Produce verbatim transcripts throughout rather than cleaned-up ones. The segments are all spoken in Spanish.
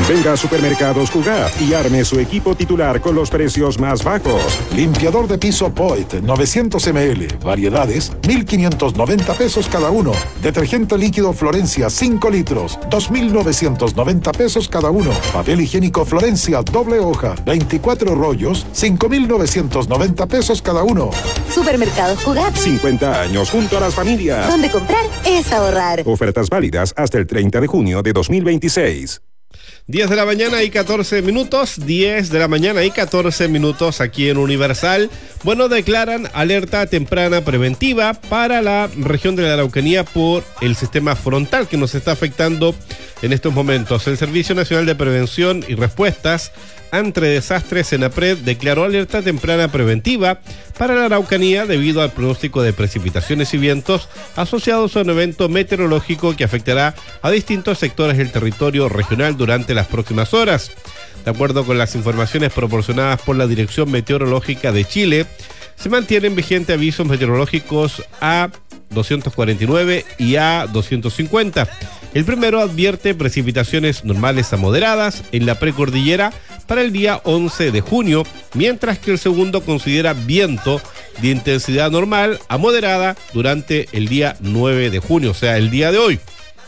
Venga a Supermercados Cugat y arme su equipo titular con los precios más bajos. Limpiador de piso Poet, novecientos mililitros, variedades, mil quinientos noventa pesos cada uno. Detergente líquido Florencia, cinco litros, dos mil novecientos noventa pesos cada uno. Papel higiénico Florencia, doble hoja, veinticuatro rollos, cinco mil novecientos noventa pesos cada uno. Supermercados Cugat. cincuenta años junto a las familias. Donde comprar es ahorrar. Ofertas válidas hasta el treinta de junio de dos mil veintiséis. diez de la mañana y catorce minutos, diez de la mañana y catorce minutos aquí en Universal. Bueno, declaran alerta temprana preventiva para la región de la Araucanía por el sistema frontal que nos está afectando en estos momentos. El Servicio Nacional de Prevención y Respuestas ante Desastres, SENAPRED, declaró alerta temprana preventiva para la Araucanía debido al pronóstico de precipitaciones y vientos asociados a un evento meteorológico que afectará a distintos sectores del territorio regional durante las próximas horas. De acuerdo con las informaciones proporcionadas por la Dirección Meteorológica de Chile, se mantienen vigentes avisos meteorológicos A doscientos cuarenta y nueve y A doscientos cincuenta. El primero advierte precipitaciones normales a moderadas en la precordillera para el día once de junio, mientras que el segundo considera viento de intensidad normal a moderada durante el día nueve de junio, o sea, el día de hoy.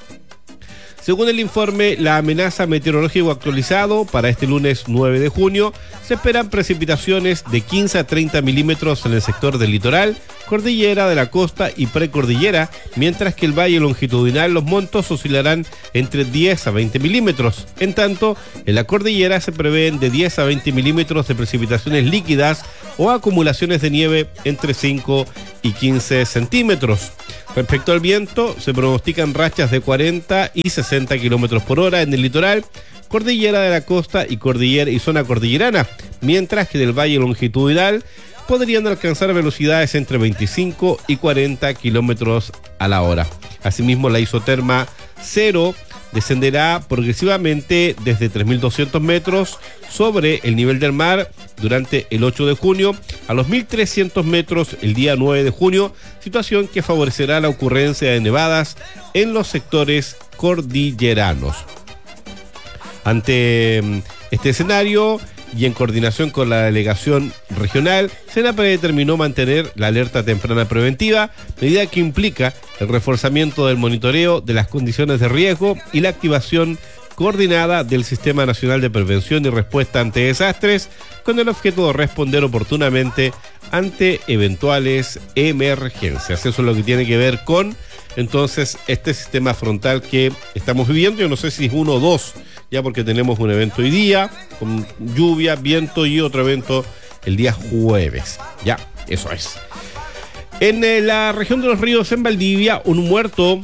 Según el informe, la amenaza meteorológica actualizado para este lunes nueve de junio, se esperan precipitaciones de quince a treinta milímetros en el sector del litoral, cordillera de la costa y precordillera, mientras que el valle longitudinal los montos oscilarán entre diez a veinte milímetros. En tanto, en la cordillera se prevén de diez a veinte milímetros de precipitaciones líquidas o acumulaciones de nieve entre cinco y quince centímetros. Respecto al viento, se pronostican rachas de cuarenta y sesenta kilómetros por hora en el litoral, cordillera de la costa y cordillera y zona cordillerana, mientras que del valle longitudinal podrían alcanzar velocidades entre veinticinco y cuarenta kilómetros a la hora. Asimismo, la isoterma cero descenderá progresivamente desde tres mil doscientos metros sobre el nivel del mar durante el ocho de junio a los mil trescientos metros el día nueve de junio, situación que favorecerá la ocurrencia de nevadas en los sectores cordilleranos. Ante este escenario y en coordinación con la delegación regional, SENAPRED determinó mantener la alerta temprana preventiva, medida que implica el reforzamiento del monitoreo de las condiciones de riesgo y la activación coordinada del Sistema Nacional de Prevención y Respuesta ante Desastres, con el objeto de responder oportunamente ante eventuales emergencias. Eso es lo que tiene que ver con, entonces, este sistema frontal que estamos viviendo. Yo no sé si es uno o dos, ya porque tenemos un evento hoy día, con lluvia, viento y otro evento el día jueves. Ya, eso es. En eh, la región de los ríos, en Valdivia, un muerto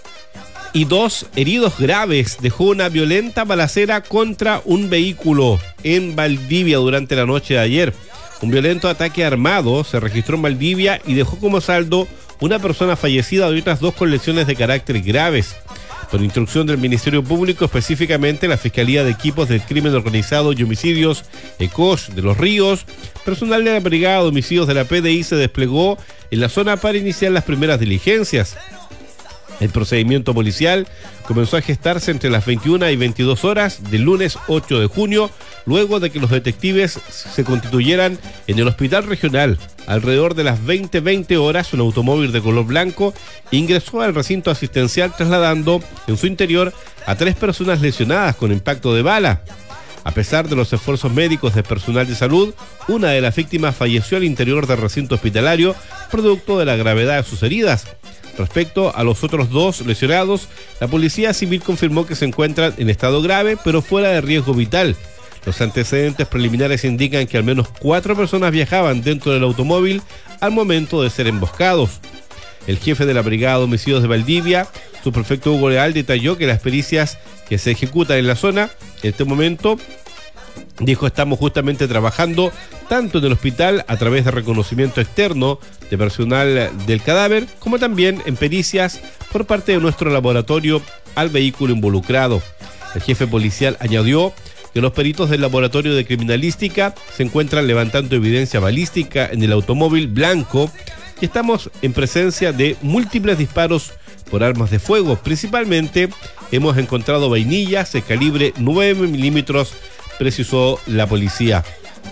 y dos heridos graves dejó una violenta balacera contra un vehículo en Valdivia durante la noche de ayer. Un violento ataque armado se registró en Valdivia y dejó como saldo una persona fallecida y otras dos con lesiones de carácter graves. Por instrucción del Ministerio Público, específicamente la Fiscalía de Equipos del Crimen Organizado y Homicidios ECOSH de Los Ríos, personal de la Brigada de Homicidios de la P D I se desplegó en la zona para iniciar las primeras diligencias. El procedimiento policial comenzó a gestarse entre las veintiuna y veintidós horas del lunes ocho de junio, luego de que los detectives se constituyeran en el hospital regional. Alrededor de las veinte veinte horas, un automóvil de color blanco ingresó al recinto asistencial trasladando en su interior a tres personas lesionadas con impacto de bala. A pesar de los esfuerzos médicos de personal de salud, una de las víctimas falleció al interior del recinto hospitalario, producto de la gravedad de sus heridas. Respecto a los otros dos lesionados, la Policía Civil confirmó que se encuentran en estado grave, pero fuera de riesgo vital. Los antecedentes preliminares indican que al menos cuatro personas viajaban dentro del automóvil al momento de ser emboscados. El jefe de la Brigada de Homicidios de Valdivia, subprefecto Hugo Leal, detalló que las pericias que se ejecutan en la zona, en este momento, dijo, estamos justamente trabajando tanto en el hospital a través de reconocimiento externo de personal del cadáver, como también en pericias por parte de nuestro laboratorio al vehículo involucrado. El jefe policial añadió que los peritos del laboratorio de criminalística se encuentran levantando evidencia balística en el automóvil blanco y estamos en presencia de múltiples disparos por armas de fuego. Principalmente hemos encontrado vainillas de calibre nueve milímetros, precisó la policía.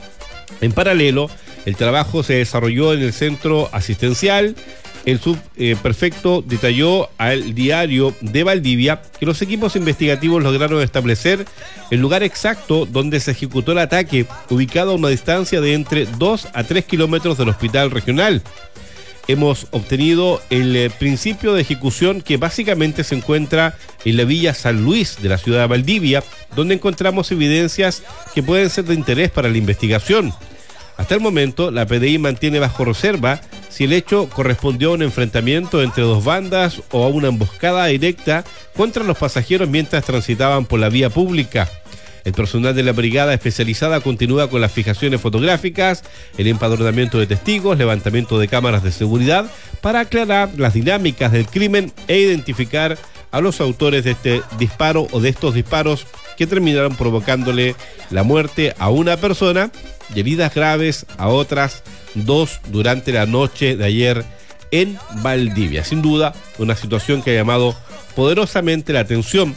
En paralelo, el trabajo se desarrolló en el centro asistencial. El subprefecto eh, detalló al diario de Valdivia que los equipos investigativos lograron establecer el lugar exacto donde se ejecutó el ataque, ubicado a una distancia de entre dos a tres kilómetros del hospital regional. Hemos obtenido el eh, principio de ejecución, que básicamente se encuentra en la Villa San Luis de la ciudad de Valdivia, donde encontramos evidencias que pueden ser de interés para la investigación. Hasta el momento, la P D I mantiene bajo reserva si el hecho correspondió a un enfrentamiento entre dos bandas o a una emboscada directa contra los pasajeros mientras transitaban por la vía pública. El personal de la brigada especializada continúa con las fijaciones fotográficas, el empadronamiento de testigos, levantamiento de cámaras de seguridad para aclarar las dinámicas del crimen e identificar a los autores de este disparo o de estos disparos que terminaron provocándole la muerte a una persona y heridas graves a otras dos durante la noche de ayer en Valdivia. Sin duda, una situación que ha llamado poderosamente la atención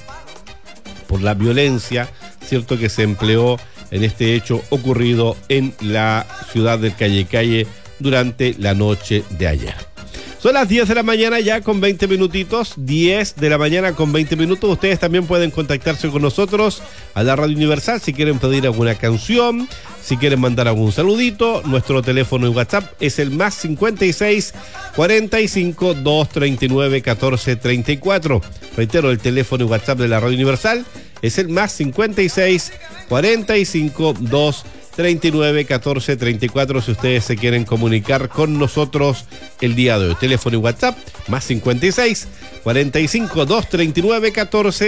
por la violencia, cierto, que se empleó en este hecho ocurrido en la ciudad del Calle Calle durante la noche de ayer. Son las diez de la mañana ya con veinte minutitos, diez de la mañana con veinte minutos. Ustedes también pueden contactarse con nosotros a la Radio Universal si quieren pedir alguna canción, si quieren mandar algún saludito. Nuestro teléfono en WhatsApp es el más cincuenta y seis, cuarenta y cinco, doscientos treinta y nueve, catorce treinta y cuatro. Reitero, el teléfono en WhatsApp de la Radio Universal es el más cincuenta y seis, cuarenta y cinco, doscientos treinta y nueve, catorce treinta y cuatro si ustedes se quieren comunicar con nosotros el día de hoy. Teléfono y WhatsApp más cincuenta y seis, cuarenta y cinco, doscientos treinta y nueve, catorce